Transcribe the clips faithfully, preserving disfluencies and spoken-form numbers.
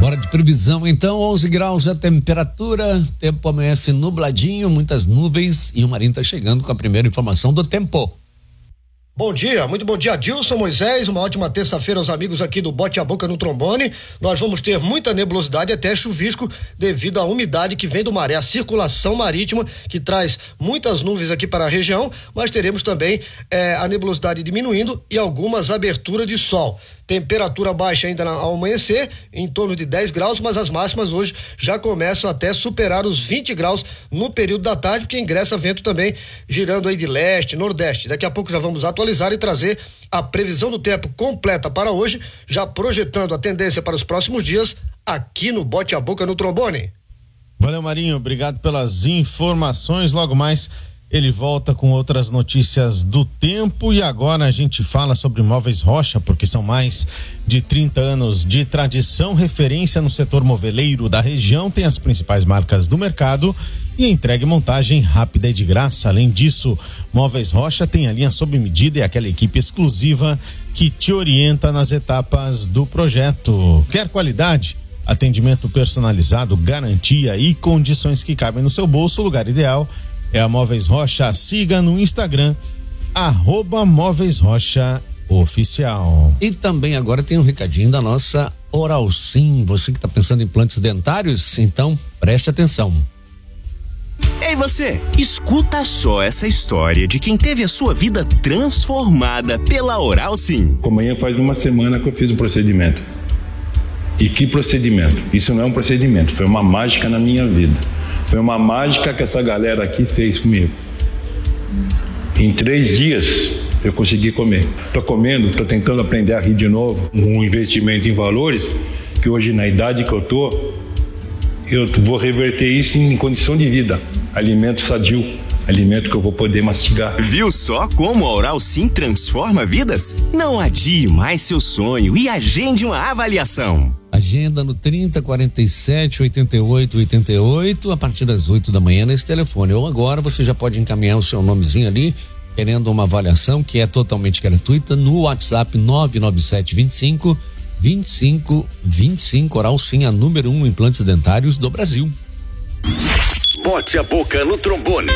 Hora de previsão, então, onze graus a temperatura, tempo amanhece nubladinho, muitas nuvens e o Marinho está chegando com a primeira informação do tempo. Bom dia, muito bom dia, Adilson, Moisés, uma ótima terça-feira aos amigos aqui do Bote a Boca no Trombone. Nós vamos ter muita nebulosidade, até chuvisco, devido à umidade que vem do mar. É a circulação marítima que traz muitas nuvens aqui para a região, mas teremos também eh, a nebulosidade diminuindo e algumas aberturas de sol. Temperatura baixa ainda ao amanhecer, em torno de dez graus, mas as máximas hoje já começam até superar os vinte graus no período da tarde, porque ingressa vento também girando aí de leste, nordeste. Daqui a pouco já vamos atualizar e trazer a previsão do tempo completa para hoje, já projetando a tendência para os próximos dias aqui no Bote a Boca no Trombone. Valeu, Marinho, obrigado pelas informações. Logo mais ele volta com outras notícias do tempo e agora a gente fala sobre Móveis Rocha, porque são mais de trinta anos de tradição, referência no setor moveleiro da região, tem as principais marcas do mercado e entrega montagem rápida e de graça. Além disso, Móveis Rocha tem a linha sob medida e aquela equipe exclusiva que te orienta nas etapas do projeto. Quer qualidade? Atendimento personalizado, garantia e condições que cabem no seu bolso. O lugar ideal é a Móveis Rocha. Siga no Instagram, arroba Móveis Rocha Oficial. E também agora tem um recadinho da nossa Oral Sim. Você que está pensando em implantes dentários, então preste atenção. Ei você, escuta só essa história de quem teve a sua vida transformada pela Oral Sim. Amanhã faz uma semana que eu fiz o procedimento. E que procedimento? Isso não é um procedimento, foi uma mágica na minha vida. Foi uma mágica que essa galera aqui fez comigo. Em três dias eu consegui comer. Tô comendo, tô tentando aprender a rir de novo. Um investimento em valores que hoje, na idade que eu tô, eu vou reverter isso em condição de vida. Alimento sadio, alimento que eu vou poder mastigar. Viu só como a Oral Sim transforma vidas? Não adie mais seu sonho e agende uma avaliação. Agenda no trinta, quarenta e sete, oitenta e oito, oitenta e oito, a partir das oito da manhã nesse telefone. Ou agora você já pode encaminhar o seu nomezinho ali, querendo uma avaliação que é totalmente gratuita, no WhatsApp nove nove sete dois cinco, dois cinco dois cinco. Oral Sim, a número um implantes dentários do Brasil. Bote a Boca no Trombone.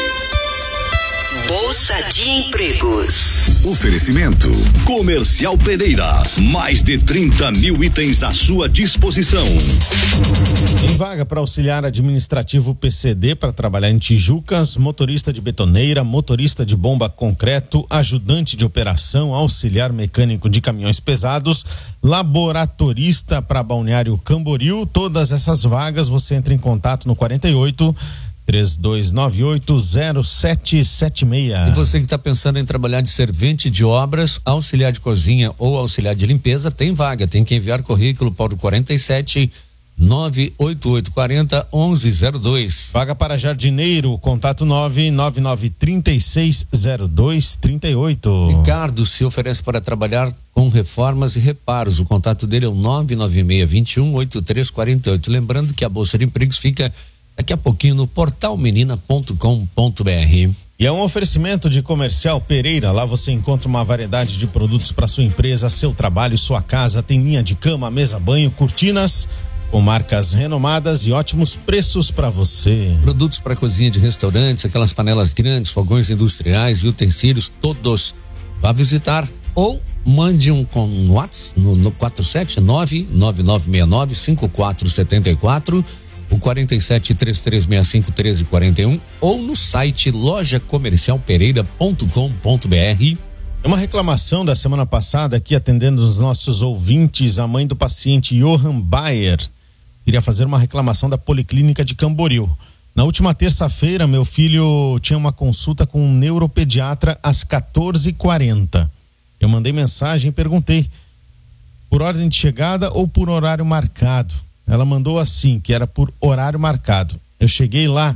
Bolsa de Empregos. Oferecimento Comercial Pereira, mais de trinta mil itens à sua disposição. Tem vaga para auxiliar administrativo P C D para trabalhar em Tijucas, motorista de betoneira, motorista de bomba concreto, ajudante de operação, auxiliar mecânico de caminhões pesados, laboratorista para Balneário Camboriú. Todas essas vagas você entra em contato no quarenta e oito, três dois nove oito, zero sete sete seis. E você que está pensando em trabalhar de servente de obras, auxiliar de cozinha ou auxiliar de limpeza, tem vaga. Tem que enviar currículo para o quarenta e sete, nove oito oito quatro zero, onze zero dois. Vaga para jardineiro, contato nove nove nove, trinta e seis, zero dois, trinta e oito. Ricardo se oferece para trabalhar com reformas e reparos. O contato dele é o nove nove seis, dois um, oito três quatro oito. Lembrando que a Bolsa de Empregos fica daqui a pouquinho no portal menina ponto com ponto br. E é um oferecimento de Comercial Pereira. Lá você encontra uma variedade de produtos para sua empresa, seu trabalho, sua casa. Tem linha de cama, mesa, banho, cortinas com marcas renomadas e ótimos preços para você. Produtos para cozinha de restaurantes, aquelas panelas grandes, fogões industriais e utensílios todos. Vá visitar ou mande um com um WhatsApp no, no quatro sete nove, nove nove seis nove, cinco quatro sete quatro. O quarenta e sete, três três seis cinco, treze quarenta e um ou no site loja comercial pereira ponto com ponto br. É uma reclamação da semana passada aqui atendendo os nossos ouvintes, a mãe do paciente Johan Bayer queria fazer uma reclamação da Policlínica de Camboriú. Na última terça-feira, meu filho tinha uma consulta com um neuropediatra às quatorze e quarenta. Eu mandei mensagem e perguntei por ordem de chegada ou por horário marcado. Ela mandou assim, que era por horário marcado. Eu cheguei lá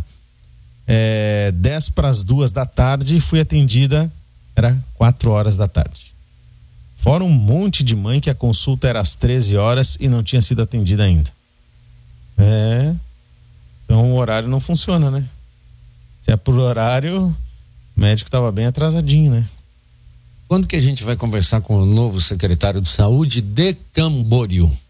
é, dez para as duas da tarde e fui atendida, era quatro horas da tarde. Fora um monte de mãe que a consulta era às treze horas e não tinha sido atendida ainda. É, então o horário não funciona, né? Se é por horário, o médico estava bem atrasadinho, né? Quando que a gente vai conversar com o novo secretário de saúde de Camboriú?